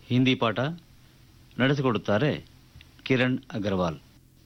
ಹಿಂದಿ ಪಾಠ ನಡೆಸಿಕೊಡುತ್ತಾರೆ ಕಿರಣ್ ಅಗರ್ವಾಲ್.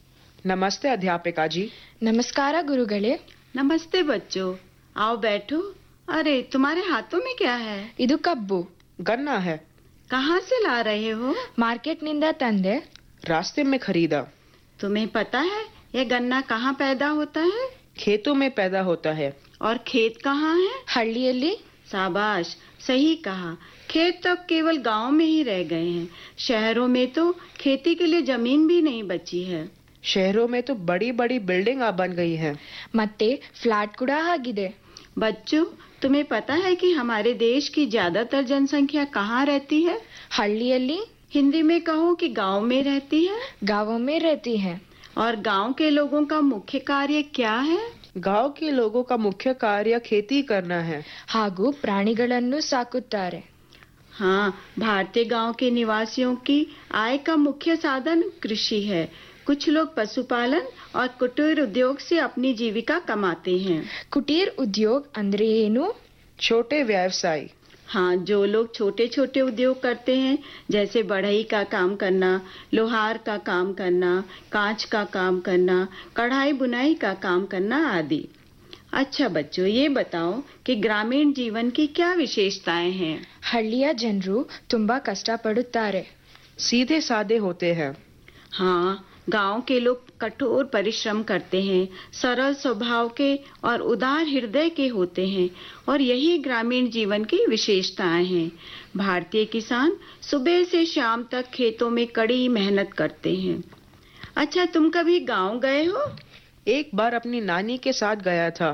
नमस्ते अध्यापिका जी. नमस्कार गुरुगले. नमस्ते बच्चों, आओ बैठो. अरे तुम्हारे हाथों में क्या है? इदु कब्बु. गन्ना है. कहाँ से ला रहे हो? मार्केट निंदा तंदे. रास्ते में खरीदा. तुम्हें पता है यह गन्ना कहाँ पैदा होता है? खेतों में पैदा होता है. और खेत कहाँ है? हल्लियल्ली. शाबाश, सही कहा. खेत तो अब केवल गांव में ही रह गए हैं. शहरों में तो खेती के लिए जमीन भी नहीं बची है. शहरों में तो बड़ी बड़ी बिल्डिंग बन गई हैं. मत्ते फ्लैट कुड़ा आगिदे. बच्चों, तुम्हें पता है कि हमारे देश की ज्यादातर जनसंख्या कहाँ रहती है? हल्लियल्ली. हिंदी में कहो कि गांव में रहती है. गांवों में रहती है. और गांव के लोगों का मुख्य कार्य क्या है? गांव के लोगों का मुख्य कार्य खेती करना है. ಹಾಗೂ ಪ್ರಾಣಿಗಳನ್ನು ಸಾಕುತ್ತಾರೆ. हाँ, भारतीय गांव के निवासियों की आय का मुख्य साधन कृषि है. कुछ लोग पशुपालन और कुटीर उद्योग से अपनी जीविका कमाते हैं. कुटीर उद्योग ಅಂದ್ರೆ ಏನು? छोटे व्यवसाय. हाँ, जो लोग छोटे छोटे उद्योग करते हैं, जैसे बढ़ई का काम करना, लोहार का काम करना, कांच का काम करना, कढ़ाई बुनाई का काम करना आदि. अच्छा बच्चों, ये बताओ कि ग्रामीण जीवन की क्या विशेषताएं हैं? ಹಳ್ಳಿಯ ಜನರು ತುಂಬಾ ಕಷ್ಟಪಡುತ್ತಾರೆ. सीधे सादे होते हैं. हाँ, गांव के लोग कठोर परिश्रम करते हैं, सरल स्वभाव के और उदार हृदय के होते हैं और यही ग्रामीण जीवन की विशेषताएं हैं. भारतीय किसान सुबह से शाम तक खेतों में कड़ी मेहनत करते हैं. अच्छा, तुम कभी गांव गए हो? एक बार अपनी नानी के साथ गया था.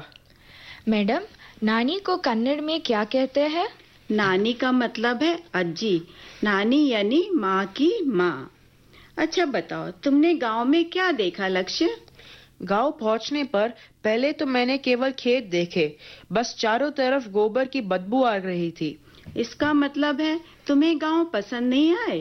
मैडम, नानी को कन्नड़ में क्या कहते हैं? नानी का मतलब है अज्जी. नानी यानी माँ की माँ. अच्छा बताओ, तुमने गांव में क्या देखा लक्ष्य? गांव पहुंचने पर पहले तो मैंने केवल खेत देखे. बस चारों तरफ गोबर की बदबू आ रही थी. इसका मतलब है तुम्हें गांव पसंद नहीं आए?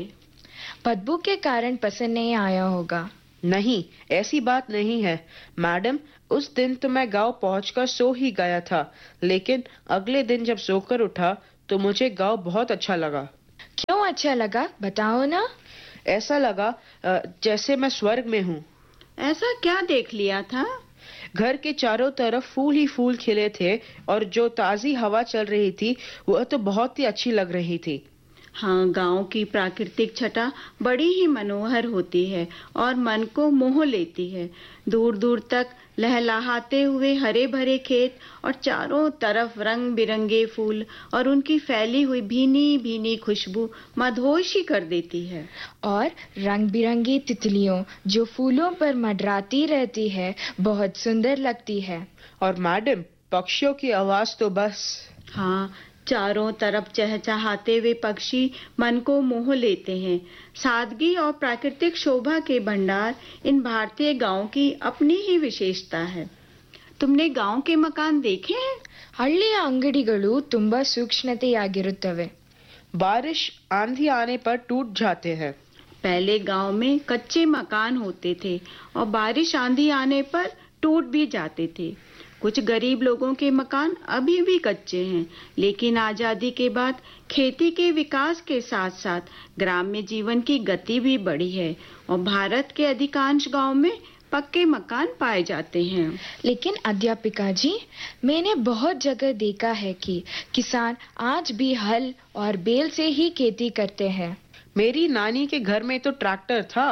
बदबू के कारण पसंद नहीं आया होगा. नहीं, ऐसी बात नहीं है मैडम. उस दिन तो मैं गांव पहुंचकर सो ही गया था, लेकिन अगले दिन जब सोकर उठा तो मुझे गांव बहुत अच्छा लगा. क्यों अच्छा लगा, बताओ ना. ऐसा लगा जैसे मैं स्वर्ग में हूँ. ऐसा क्या देख लिया था? घर के चारों तरफ फूल ही फूल खिले थे और जो ताजी हवा चल रही थी वह तो बहुत ही अच्छी लग रही थी. हाँ, गांव की प्राकृतिक छटा बड़ी ही मनोहर होती है और मन को मोह लेती है. दूर दूर तक लहलहाते हुए हरे भरे खेत और चारों तरफ रंग बिरंगे फूल और उनकी फैली हुई भीनी भीनी खुशबू मदहोशी कर देती है. और रंग बिरंगी तितलियों जो फूलों पर मंडराती रहती है बहुत सुंदर लगती है. और मैडम, पक्षियों की आवाज तो बस. हाँ, चारों तरफ चहचहाते हुए पक्षी मन को मोह लेते हैं. सादगी और प्राकृतिक शोभा के भंडार इन भारतीय गांव की अपनी ही विशेषता है. तुमने गांव के मकान देखे हैं? ಹಳ್ಳಿಯ ಅಂಗಡಿಗಳು ತುಂಬಾ ಸೂಕ್ಷ್ಮತೆಯಾಗಿರುತ್ತವೆ. बारिश आंधी आने पर टूट जाते हैं. पहले गांव में कच्चे मकान होते थे और बारिश आंधी आने पर टूट भी जाते थे. कुछ गरीब लोगों के मकान अभी भी कच्चे हैं, लेकिन आजादी के बाद खेती के विकास के साथ साथ ग्राम्य जीवन की गति भी बढ़ी है और भारत के अधिकांश गांव में पक्के मकान पाए जाते हैं. लेकिन अध्यापिका जी, मैंने बहुत जगह देखा है कि किसान आज भी हल और बैल से ही खेती करते हैं. मेरी नानी के घर में तो ट्रैक्टर था.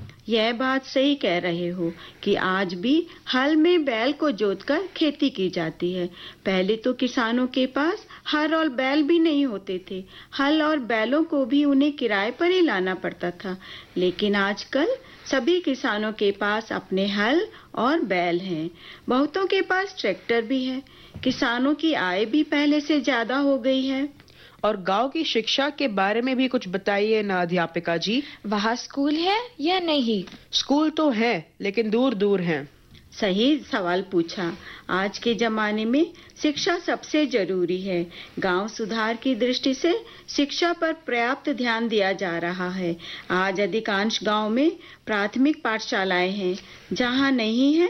यह बात सही कह रहे हो कि आज भी हल में बैल को जोतकर खेती की जाती है. पहले तो किसानों के पास हल और बैल भी नहीं होते थे. हल और बैलों को भी उन्हें किराए पर ही लाना पड़ता था. लेकिन आजकल सभी किसानों के पास अपने हल और बैल हैं. बहुतों के पास ट्रैक्टर भी है. किसानों की आय भी पहले से ज्यादा हो गई है. और गांव की शिक्षा के बारे में भी कुछ बताइए ना अध्यापिका जी. वहाँ स्कूल है या नहीं? स्कूल तो है, लेकिन दूर दूर हैं. सही सवाल पूछा. आज के जमाने में शिक्षा सबसे जरूरी है. गांव सुधार की दृष्टि से शिक्षा पर पर्याप्त ध्यान दिया जा रहा है. आज अधिकांश गांव में प्राथमिक पाठशालाएं हैं. जहां नहीं है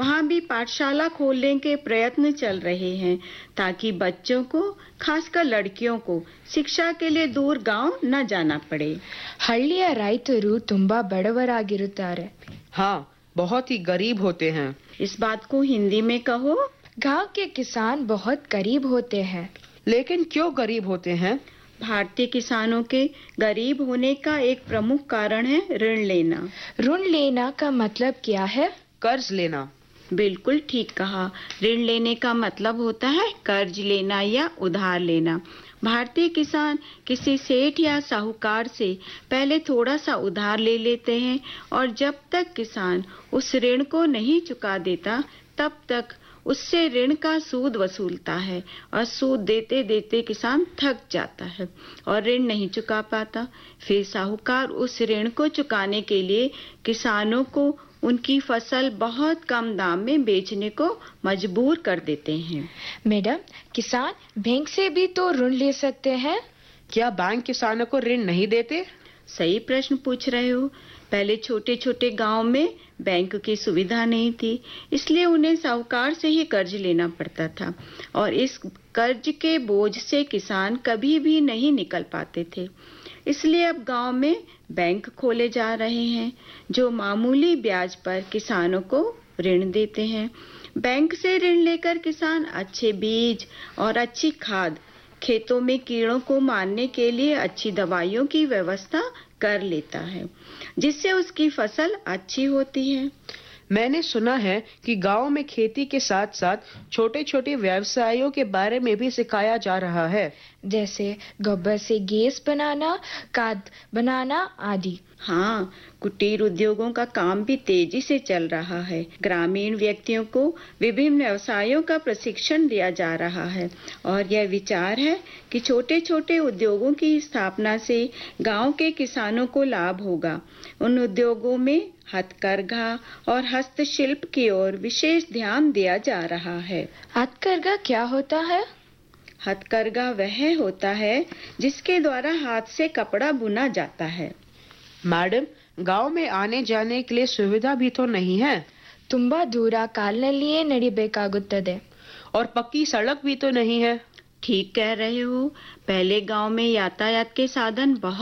वहाँ भी पाठशाला खोलने के प्रयत्न चल रहे हैं ताकि बच्चों को, खासकर लड़कियों को, शिक्षा के लिए दूर गांव न जाना पड़े। ಹಳ್ಳಿಯ ರೈತರು ತುಂಬಾ ಬಡವರಾಗಿರುತ್ತಾರೆ. हाँ, बहुत ही गरीब होते हैं। इस बात को हिंदी में कहो। गांव के किसान बहुत गरीब होते हैं. लेकिन क्यों गरीब होते हैं? भारतीय किसानों के गरीब होने का एक प्रमुख कारण है ऋण लेना। ऋण लेना का मतलब क्या है? कर्ज लेना। बिल्कुल ठीक कहा। ऋण लेने का मतलब होता है कर्ज लेना या उधार लेना। भारतीय किसान किसी सेठ या साहूकार से पहले थोड़ा सा उधार ले लेते हैं और जब तक किसान उस ऋण को नहीं चुका देता तब तक उससे ऋण का सूद वसूलता है और सूद देते देते किसान थक जाता है और ऋण नहीं चुका पाता। फिर साहूकार उस ऋण को चुकाने के लिए किसानों को उनकी फसल बहुत कम दाम में बेचने को मजबूर कर देते हैं। मैडम, किसान बैंक से भी तो ऋण ले सकते हैं? क्या बैंक किसानों को ऋण नहीं देते? सही प्रश्न पूछ रहे हो। पहले छोटे छोटे गांव में बैंक की सुविधा नहीं थी, इसलिए उन्हें साहूकार से ही कर्ज लेना पड़ता था और इस कर्ज के बोझ से किसान कभी भी नहीं निकल पाते थे। इसलिए अब गांव में बैंक खोले जा रहे हैं जो मामूली ब्याज पर किसानों को ऋण देते हैं। बैंक से ऋण लेकर किसान अच्छे बीज और अच्छी खाद, खेतों में कीड़ों को मारने के लिए अच्छी दवाइयों की व्यवस्था कर लेता है, जिससे उसकी फसल अच्छी होती है। मैंने सुना है कि गांव में खेती के साथ साथ छोटे छोटे व्यवसायों के बारे में भी सिखाया जा रहा है, जैसे गोबर से गैस बनाना, खाद बनाना आदि। हाँ, कुटीर उद्योगों का काम भी तेजी से चल रहा है। ग्रामीण व्यक्तियों को विभिन्न व्यवसायों का प्रशिक्षण दिया जा रहा है और यह विचार है कि छोटे छोटे उद्योगों की स्थापना से गांव के किसानों को लाभ होगा। उन उद्योगों में हथकरघा और हस्तशिल्प की ओर विशेष ध्यान दिया जा रहा है। हथकरघा क्या होता है? हथकरघा वह होता है जिसके द्वारा हाथ से कपड़ा बुना जाता है। मैडम, गांव में आने जाने के लिए सुविधा भी तो नहीं है। ತುಂಬಾ ದೂರ ಕಾಲ್ನಲ್ಲಿಯೇ ನಡಿಬೇಕಾಗುತ್ತದೆ. और पक्की सड़क भी तो नहीं है। ठीक कह रहे हो। पहले गांव में यातायात के साधन बहुत